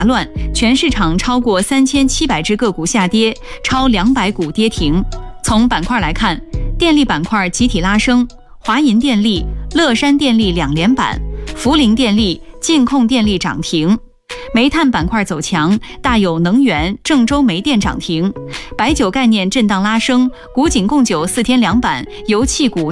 乱，全市场超过3700只个股下跌，超200股跌停。从板块来看，电力板块集体拉升，华银电力、乐山电力2连板，涪陵电力、晋控电力涨停。煤炭板块走强，大有能源、郑州煤电涨停。白酒概念震荡拉升，古井贡酒4天2板，油气股